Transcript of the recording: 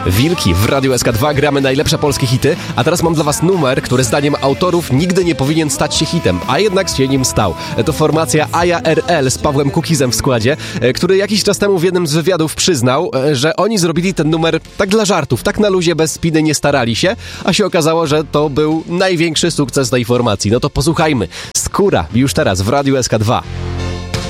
Wilki w Radiu SK2 gramy najlepsze polskie hity, a teraz mam dla was numer, który zdaniem autorów nigdy nie powinien stać się hitem, a jednak się nim stał. To formacja Aja RL z Pawłem Kukizem w składzie, który jakiś czas temu w jednym z wywiadów przyznał, że oni zrobili ten numer tak dla żartów, tak na luzie, bez spiny, nie starali się, a się okazało, że to był największy sukces tej formacji. No to posłuchajmy. Skóra już teraz w Radiu SK2.